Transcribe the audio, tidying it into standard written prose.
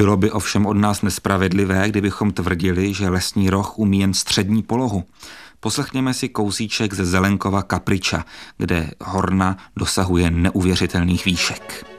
Bylo by ovšem od nás nespravedlivé, kdybychom tvrdili, že lesní roh umí jen střední polohu. Poslechněme si kousíček ze Zelenkova Kapriča, kde horna dosahuje neuvěřitelných výšek.